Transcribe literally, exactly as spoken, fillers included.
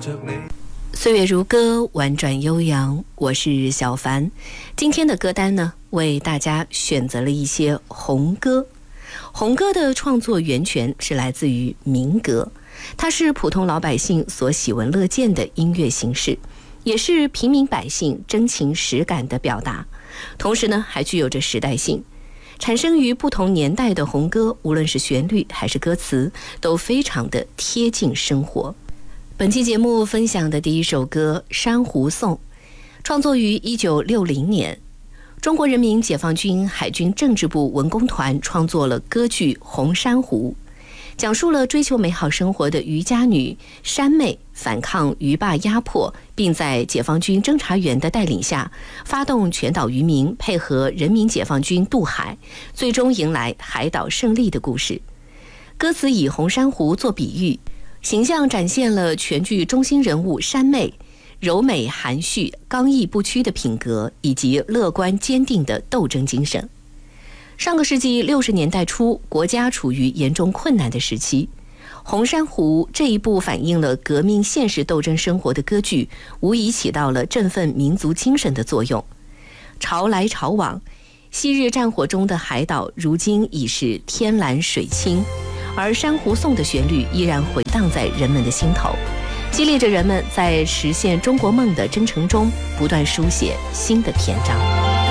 岁月如歌，婉转悠扬，我是小凡。今天的歌单呢，为大家选择了一些红歌。红歌的创作源泉是来自于民歌，它是普通老百姓所喜闻乐见的音乐形式，也是平民百姓真情实感的表达，同时呢，还具有着时代性。产生于不同年代的红歌，无论是旋律还是歌词，都非常的贴近生活。本期节目分享的第一首歌《珊瑚颂》，创作于一九六零年，中国人民解放军海军政治部文工团创作了歌剧《红珊瑚》，讲述了追求美好生活的渔家女珊妹反抗渔霸压迫，并在解放军侦察员的带领下，发动全岛渔民配合人民解放军渡海，最终迎来海岛胜利的故事。歌词以红珊瑚做比喻，形象展现了全剧中心人物珊妹柔美含蓄、刚毅不屈的品格，以及乐观坚定的斗争精神。上个世纪六十年代初，国家处于严重困难的时期，红珊瑚这一部反映了革命现实斗争生活的歌剧，无疑起到了振奋民族精神的作用。潮来潮往，昔日战火中的海岛如今已是天蓝水清，而珊瑚颂的旋律依然回荡在人们的心头，激励着人们在实现中国梦的征程中不断书写新的篇章。